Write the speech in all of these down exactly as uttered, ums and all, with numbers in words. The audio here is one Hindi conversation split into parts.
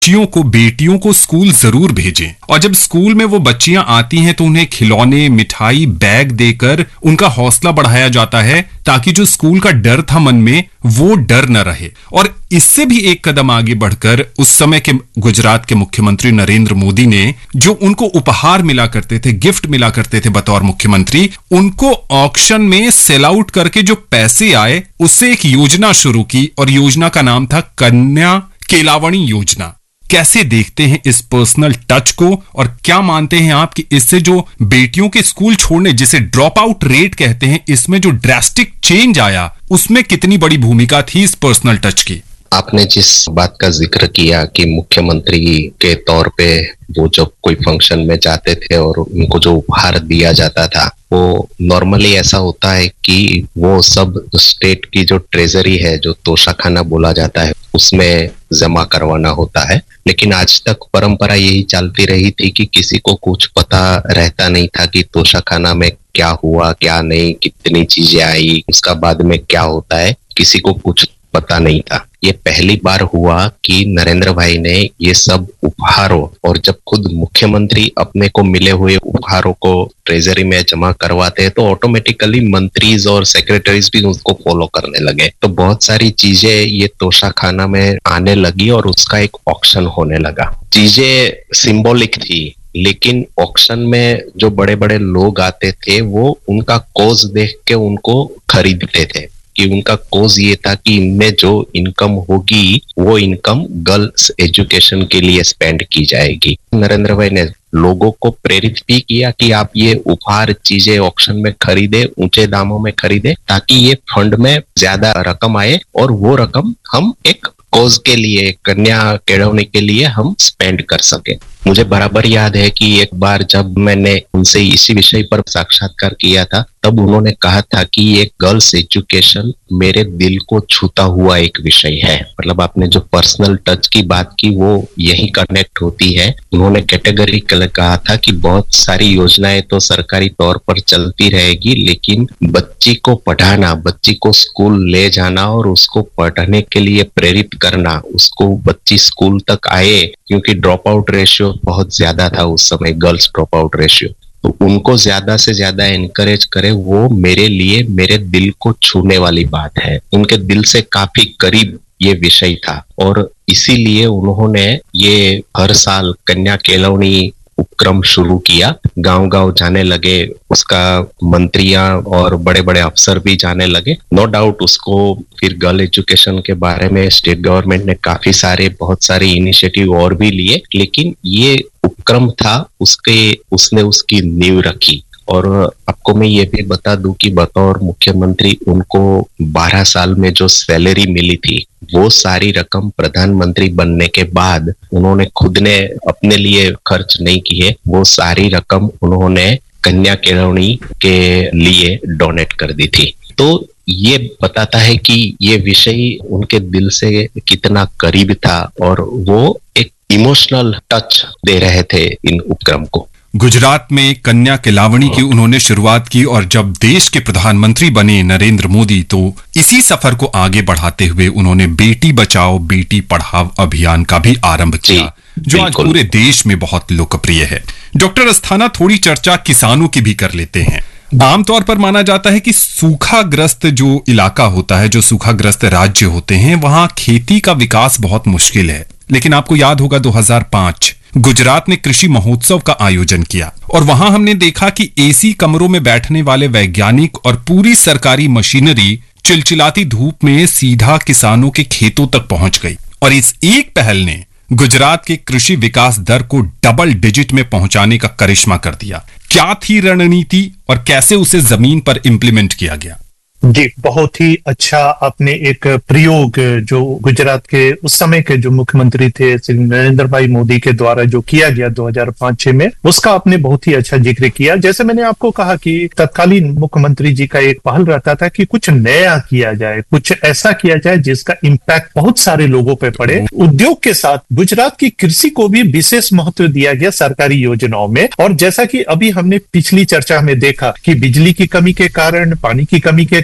बच्चियों को बेटियों को स्कूल जरूर भेजें और जब स्कूल में वो बच्चियां आती हैं तो उन्हें खिलौने, मिठाई, बैग देकर उनका हौसला बढ़ाया जाता है ताकि जो स्कूल का डर था मन में वो डर न रहे। और इससे भी एक कदम आगे बढ़कर उस समय के गुजरात के मुख्यमंत्री नरेंद्र मोदी ने जो उनको उपहार मिला करते थे, गिफ्ट मिला करते थे बतौर मुख्यमंत्री, उनको ऑक्शन में सेल आउट करके जो पैसे आए उससे एक योजना शुरू की और योजना का नाम था कन्या केलावणी योजना। कैसे देखते हैं इस पर्सनल टच को और क्या मानते हैं आप कि इससे जो बेटियों के स्कूल छोड़ने, जिसे ड्रॉप आउट रेट कहते हैं, इसमें जो ड्रास्टिक चेंज आया उसमें कितनी बड़ी भूमिका थी इस पर्सनल टच की? आपने जिस बात का जिक्र किया कि मुख्यमंत्री के तौर पे वो जब कोई फंक्शन में जाते थे और उनको जो उपहार दिया जाता था, वो नॉर्मली ऐसा होता है कि वो सब स्टेट की जो ट्रेजरी है, जो तोशाखाना बोला जाता है, उसमें जमा करवाना होता है। लेकिन आज तक परंपरा यही चलती रही थी कि किसी को कुछ पता रहता नहीं था कि तोशाखाना में क्या हुआ, क्या नहीं, कितनी चीजें आई, उसका बाद में क्या होता है, किसी को कुछ पता नहीं था। ये पहली बार हुआ कि नरेंद्र भाई ने ये सब उपहारों, और जब खुद मुख्यमंत्री अपने को मिले हुए उपहारों को ट्रेजरी में जमा करवाते हैं तो ऑटोमेटिकली मंत्रीज और सेक्रेटरीज भी उसको फॉलो करने लगे। तो बहुत सारी चीजें ये तोशाखाना में आने लगी और उसका एक ऑक्शन होने लगा। चीजें सिंबॉलिक थी, लेकिन ऑक्शन में जो बड़े बड़े लोग आते थे वो उनका कोज देख के उनको खरीदते थे कि उनका कोज ये था कि इनमें जो इनकम होगी वो इनकम गर्ल्स एजुकेशन के लिए स्पेंड की जाएगी। नरेंद्र भाई ने लोगों को प्रेरित भी किया कि आप ये उपहार चीजें ऑक्शन में खरीदे, ऊंचे दामों में खरीदे, ताकि ये फंड में ज्यादा रकम आए और वो रकम हम एक कोज के लिए, कन्या केळवणी के लिए हम स्पेंड कर सके। मुझे बराबर याद है कि एक बार जब मैंने उनसे इसी विषय पर साक्षात्कार किया था, तब उन्होंने कहा था कि ये गर्ल्स एजुकेशन मेरे दिल को छूता हुआ एक विषय है। मतलब आपने जो पर्सनल टच की बात की वो यही कनेक्ट होती है। उन्होंने कैटेगरिकल कहा था कि बहुत सारी योजनाएं तो सरकारी तौर पर चलती रहेगी, लेकिन बच्ची को पढ़ाना, बच्ची को स्कूल ले जाना और उसको पढ़ने के लिए प्रेरित करना, उसको बच्ची स्कूल तक आए, क्योंकि ड्रॉप आउट रेशियो बहुत ज्यादा था उस समय, गर्ल्स ड्रॉप आउट रेशियो, तो उनको ज्यादा से ज्यादा एनकरेज करे, वो मेरे लिए, मेरे दिल को छूने वाली बात है। उनके दिल से काफी करीब ये विषय था और इसीलिए उन्होंने ये हर साल कन्या केळवणी उपक्रम शुरू किया। गांव गांव जाने लगे, उसका मंत्रियां और बड़े बड़े अफसर भी जाने लगे। नो डाउट उसको फिर गर्ल एजुकेशन के बारे में स्टेट गवर्नमेंट ने काफी सारे बहुत सारे इनिशिएटिव और भी लिए, लेकिन ये उपक्रम था, उसके उसने उसकी नींव रखी। और आपको मैं ये भी बता दूं कि बतौर मुख्यमंत्री उनको बारह साल में जो सैलरी मिली थी वो सारी रकम प्रधानमंत्री बनने के बाद उन्होंने खुद ने अपने लिए खर्च नहीं किए, वो सारी रकम उन्होंने कन्या केळवणी के लिए डोनेट कर दी थी। तो ये बताता है कि ये विषय उनके दिल से कितना करीब था और वो एक इमोशनल टच दे रहे थे इन उपक्रम को। गुजरात में कन्या केळवणी की उन्होंने शुरुआत की और जब देश के प्रधानमंत्री बने नरेंद्र मोदी तो इसी सफर को आगे बढ़ाते हुए उन्होंने बेटी बचाओ बेटी पढ़ाओ अभियान का भी आरंभ किया, जो आज पूरे देश में बहुत लोकप्रिय है। डॉक्टर अस्थाना, थोड़ी चर्चा किसानों की भी कर लेते हैं। आमतौर पर माना जाता है कि सूखाग्रस्त जो इलाका होता है, जो सूखाग्रस्त राज्य होते हैं, वहां खेती का विकास बहुत मुश्किल है। लेकिन आपको याद होगा दो हज़ार पाँच गुजरात ने कृषि महोत्सव का आयोजन किया और वहां हमने देखा कि एसी कमरों में बैठने वाले वैज्ञानिक और पूरी सरकारी मशीनरी चिलचिलाती धूप में सीधा किसानों के खेतों तक पहुंच गई। और इस एक पहल ने गुजरात के कृषि विकास दर को डबल डिजिट में पहुंचाने का करिश्मा कर दिया। क्या थी रणनीति और कैसे उसे जमीन पर इंप्लीमेंट किया गया? जी, बहुत ही अच्छा आपने एक प्रयोग जो गुजरात के उस समय के जो मुख्यमंत्री थे श्री नरेंद्र भाई मोदी के द्वारा जो किया गया दो हज़ार पाँच छह में, उसका आपने बहुत ही अच्छा जिक्र किया। जैसे मैंने आपको कहा कि तत्कालीन मुख्यमंत्री जी का एक पहल रहता था कि कुछ नया किया जाए, कुछ ऐसा किया जाए जिसका इम्पैक्ट बहुत सारे लोगों पे पड़े। उद्योग के साथ गुजरात की कृषि को भी विशेष महत्व दिया गया सरकारी योजनाओं में। और जैसा कि अभी हमने पिछली चर्चा में देखा कि बिजली की कमी के कारण, पानी की कमी के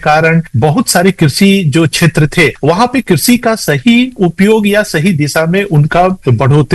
कारण बहुत सारे कृषि जो क्षेत्र थे वहां पे कृषि का सही उपयोग या सही दिशा में उनका बढ़ोतरी